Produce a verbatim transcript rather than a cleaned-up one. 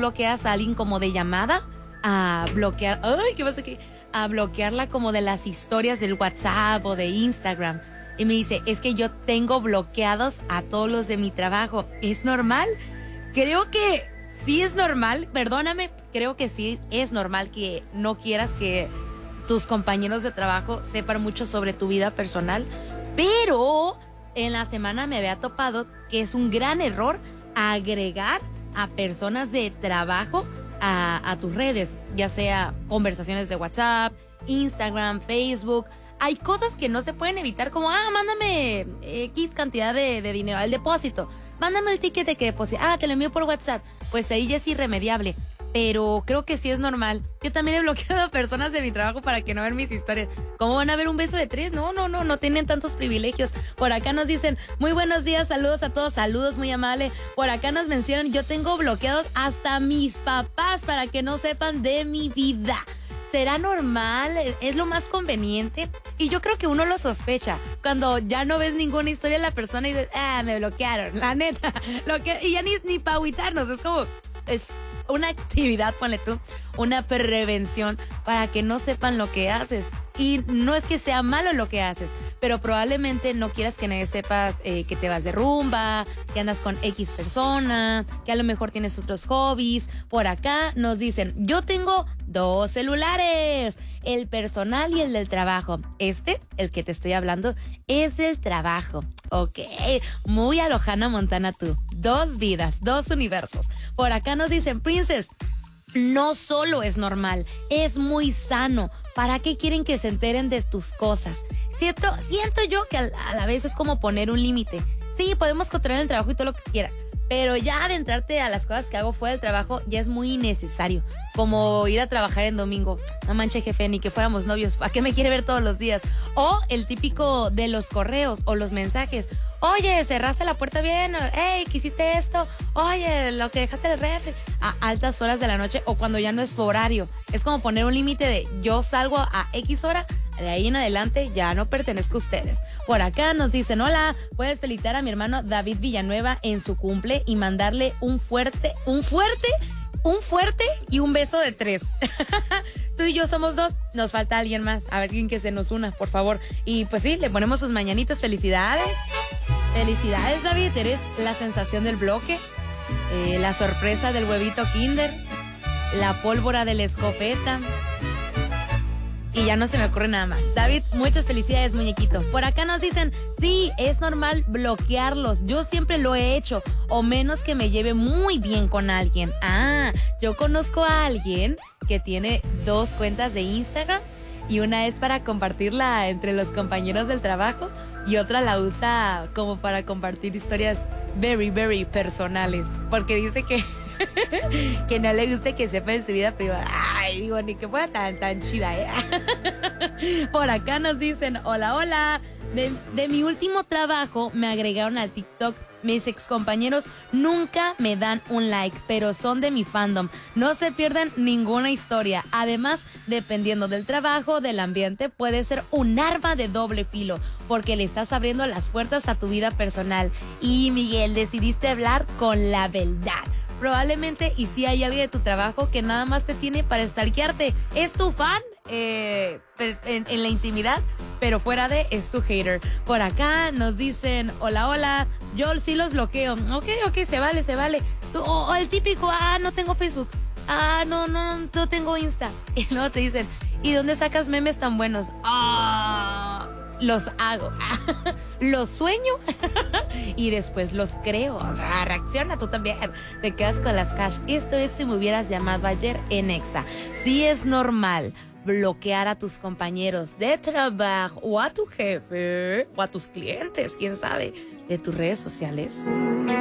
bloqueas a alguien como de llamada, a bloquear, ay, ¿qué pasa aquí? A bloquearla como de las historias del WhatsApp o de Instagram. Y me dice, es que yo tengo bloqueados a todos los de mi trabajo. ¿Es normal? Creo que sí es normal, perdóname, creo que sí es normal que no quieras que tus compañeros de trabajo sepan mucho sobre tu vida personal, pero en la semana me había topado que es un gran error agregar a personas de trabajo a, a tus redes, ya sea conversaciones de WhatsApp, Instagram, Facebook. Hay cosas que no se pueden evitar, como, ah, mándame X cantidad de, de dinero al depósito, mándame el ticket de que deposite, ah, te lo envío por WhatsApp. Pues ahí ya es irremediable, pero creo que sí es normal. Yo también he bloqueado a personas de mi trabajo para que no vean mis historias. ¿Cómo van a ver un beso de tres? No, no, no, no tienen tantos privilegios. Por acá nos dicen, muy buenos días, saludos a todos, saludos, muy amable. Por acá nos mencionan, yo tengo bloqueados hasta mis papás para que no sepan de mi vida. ¿Será normal? ¿Es lo más conveniente? Y yo creo que uno lo sospecha cuando ya no ves ninguna historia de la persona y dices, ah, me bloquearon, la neta. Lo que, y ya ni, ni para agüitarnos, es como, es una actividad, ponle tú, una prevención para que no sepan lo que haces. Y no es que sea malo lo que haces, pero probablemente no quieras que nadie sepas eh, que te vas de rumba, que andas con X persona, que a lo mejor tienes otros hobbies. Por acá nos dicen, yo tengo dos celulares, el personal y el del trabajo. Este, el que te estoy hablando, es el trabajo. Ok, muy a lo Hannah Montana tú. Dos vidas, dos universos. Por acá nos dicen, Princess, no solo es normal, es muy sano. ¿Para qué quieren que se enteren de tus cosas? Siento, siento yo que a la vez es como poner un límite. Sí, podemos controlar el trabajo y todo lo que quieras, pero ya adentrarte a las cosas que hago fuera del trabajo ya es muy innecesario. Como ir a trabajar en domingo. No manches, jefe, ni que fuéramos novios. ¿Para qué me quiere ver todos los días? O el típico de los correos o los mensajes. Oye, cerraste la puerta bien. Hey, ¿qué hiciste esto? Oye, lo que dejaste en el refri. A altas horas de la noche o cuando ya no es horario. Es como poner un límite de yo salgo a X hora. De ahí en adelante ya no pertenezco a ustedes. Por acá nos dicen, hola, puedes felicitar a mi hermano David Villanueva en su cumple y mandarle un fuerte, un fuerte, un fuerte y un beso de tres. Tú y yo somos dos, nos falta alguien más. A ver, alguien que se nos una, por favor. Y pues sí, le ponemos sus mañanitas. Felicidades. Felicidades, David, eres la sensación del bloque, eh, la sorpresa del huevito Kinder, la pólvora de la escopeta. Y ya no se me ocurre nada más. David, muchas felicidades, muñequito. Por acá nos dicen, sí, es normal bloquearlos. Yo siempre lo he hecho, o menos que me lleve muy bien con alguien. Ah, yo conozco a alguien que tiene dos cuentas de Instagram y una es para compartirla entre los compañeros del trabajo y otra la usa como para compartir historias very, very personales. Porque dice que... que no le guste que sepa en su vida privada. Ay, digo, ni que fuera tan, tan chida, ¿eh? Por acá nos dicen, hola, hola. De, de mi último trabajo me agregaron al TikTok. Mis excompañeros nunca me dan un like, pero son de mi fandom. No se pierden ninguna historia. Además, dependiendo del trabajo, del ambiente, puede ser un arma de doble filo, porque le estás abriendo las puertas a tu vida personal. Y Miguel, decidiste hablar con la verdad. Probablemente, y si hay alguien de tu trabajo que nada más te tiene para stalkearte. Es tu fan eh, en, en la intimidad, pero fuera de, es tu hater. Por acá nos dicen, hola, hola, yo sí los bloqueo. Ok, ok, se vale, se vale. Tú, o, o el típico, ah, no tengo Facebook. Ah, no, no, no, no tengo Insta. Y luego te dicen, ¿y dónde sacas memes tan buenos? Ah, los hago. Los sueño y después los creo. O sea, reacciona tú también. Te quedas con las cash. Esto es Si Me Hubieras Llamado Ayer en Exa. Sí es normal bloquear a tus compañeros de trabajo o a tu jefe o a tus clientes, quién sabe, de tus redes sociales.